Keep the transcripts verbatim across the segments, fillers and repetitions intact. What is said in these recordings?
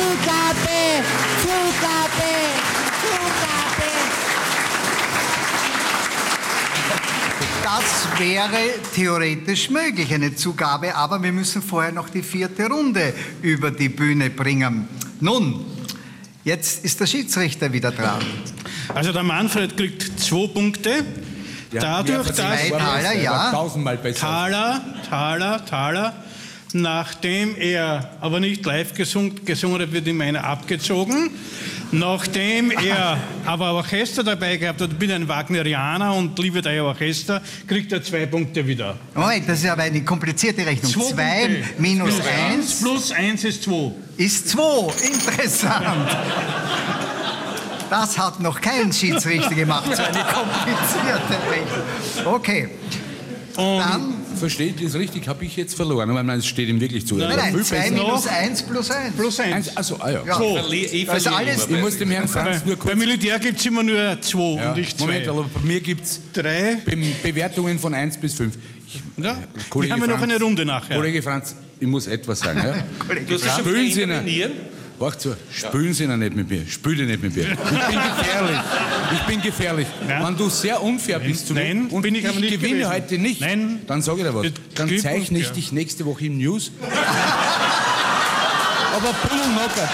Zugabe, Zugabe, Zugabe. Das wäre theoretisch möglich, eine Zugabe, aber wir müssen vorher noch die vierte Runde über die Bühne bringen. Nun, jetzt ist der Schiedsrichter wieder dran. Also der Manfred kriegt zwei Punkte. Ja, Dadurch, ja, dass Taler, ja. Tausendmal besser. Taler, Taler, Taler, nachdem er aber nicht live gesungen, gesungen hat, wird ihm einer abgezogen. Nachdem er aber Orchester dabei gehabt hat, bin ein Wagnerianer und liebe euer Orchester, kriegt er zwei Punkte wieder. Moment, das ist aber eine komplizierte Rechnung. Zwei Zwei Punkte. minus Plus eins plus eins ist zwei. ist zwei. Interessant. Das hat noch kein Schiedsrichter gemacht, so eine komplizierte Rechnung. Okay. Und Dann, Versteht ihr das richtig? Habe ich jetzt verloren? Aber es steht ihm wirklich zu. nein, nein, Viel zwei besser. minus eins plus eins. plus eins. Eins, also, ah ja. Ja. So. Ich Das ist alles. Ich muss dem Herrn Franz Bei, nur bei kurz... Militär gibt es immer nur zwei Ja, und ich zwei. Moment, aber bei mir gibt es Drei. Be Bewertungen von eins bis fünf. Ja? Kollege Wir haben ja noch Franz, eine Runde nachher. Kollege Franz, ich muss etwas sagen. Ja? Du hast schon Spülen Sie ihn. intervenieren? Wach zu, spülen Sie ihn nicht mit mir. Spül ihn nicht mit mir. Ich bin gefährlich. Ich bin gefährlich. Ja. Wenn du sehr unfair bist zu mir Nein, und bin ich ich aber nicht gewinne gewesen. heute nicht, Nein. dann sage ich dir was. Das Dann gibt zeichne uns, ich ja. dich nächste Woche im News. Aber Pullnocker.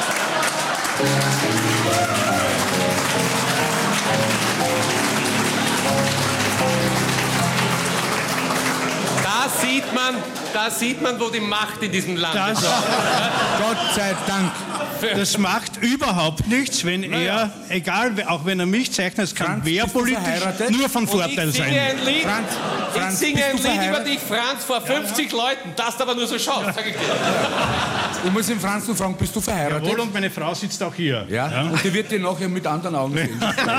Da sieht man, da sieht man, wo die Macht in diesem Land Das, ist. Gott sei Dank. das macht überhaupt nichts, wenn er, egal, auch wenn er mich zeichnet, es kann Franz, wer bist du politisch verheiratet? nur von Und Vorteil ich singe sein. ein Lied, Franz, Franz, ich singe bist ein du Lied über verheiratet? dich, Franz, vor fünfzig Leuten. Das aber nur so schaut, sag ich dir. Ich muss den Franz nur fragen, bist du verheiratet? Jawohl, und meine Frau sitzt auch hier. Ja? Und die wird dir nachher mit anderen Augen sehen.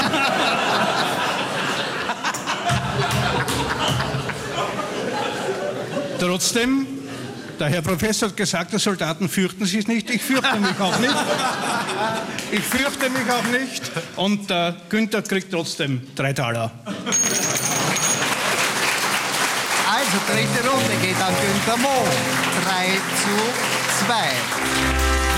Trotzdem, der Herr Professor hat gesagt, die Soldaten fürchten sich nicht. Ich fürchte mich auch nicht. Ich fürchte mich auch nicht. Und der Günther kriegt trotzdem drei Taler. Also, dritte Runde geht an Günther Moh. drei zu zwei.